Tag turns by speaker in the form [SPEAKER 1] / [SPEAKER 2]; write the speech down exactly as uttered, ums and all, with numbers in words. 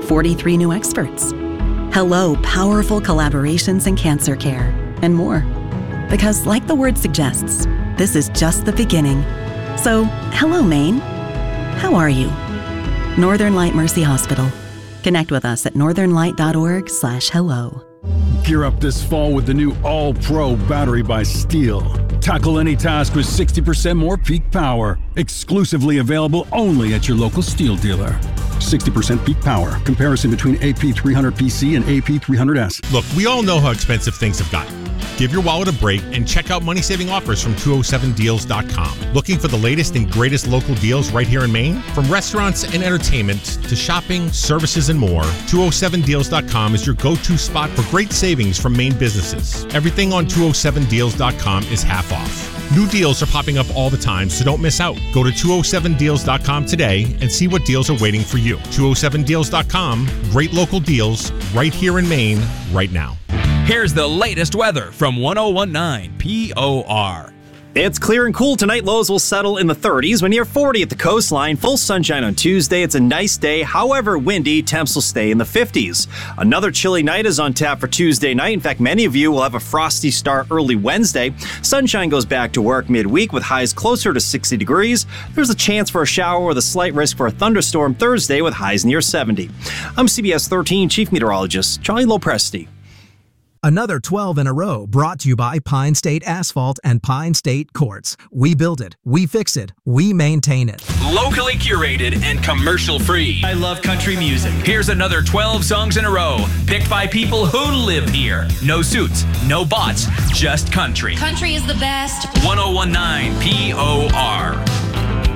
[SPEAKER 1] forty-three new experts. Hello, powerful collaborations in cancer care, and more. Because like the word suggests, this is just the beginning. So, hello, Maine. How are you? Northern Light Mercy Hospital. Connect with us at northernlight.org slash hello.
[SPEAKER 2] Gear up this fall with the new All-Pro battery by Steel. Tackle any task with sixty percent more peak power. Exclusively available only at your local Steel dealer. sixty percent peak power. Comparison between A P three hundred P C and A P three hundred S.
[SPEAKER 3] Look, we all know how expensive things have gotten. Give your wallet a break and check out money-saving offers from two oh seven deals dot com. Looking for the latest and greatest local deals right here in Maine? From restaurants and entertainment to shopping, services, and more, two oh seven deals dot com is your go-to spot for great savings from Maine businesses. Everything on two oh seven deals dot com is half off. New deals are popping up all the time, so don't miss out. Go to two oh seven deals dot com today and see what deals are waiting for you. two oh seven deals dot com, great local deals right here in Maine, right now.
[SPEAKER 4] Here's the latest weather from one oh one nine P O R.
[SPEAKER 5] It's clear and cool tonight. Lows will settle in the thirties. We're near forty at the coastline. Full sunshine on Tuesday. It's a nice day. However, windy. Temps will stay in the fifties. Another chilly night is on tap for Tuesday night. In fact, many of you will have a frosty start early Wednesday. Sunshine goes back to work midweek with highs closer to sixty degrees. There's a chance for a shower with a slight risk for a thunderstorm Thursday with highs near seventy. I'm C B S thirteen Chief Meteorologist Charlie Lopresti.
[SPEAKER 6] Another twelve in a row brought to you by Pine State Asphalt and Pine State Quartz. We build it, we fix it, we maintain it.
[SPEAKER 4] Locally curated and commercial free. I love country music. Here's another twelve songs in a row, picked by people who live here. No suits, no bots, just country.
[SPEAKER 7] Country is the best.
[SPEAKER 4] one oh one nine P O R.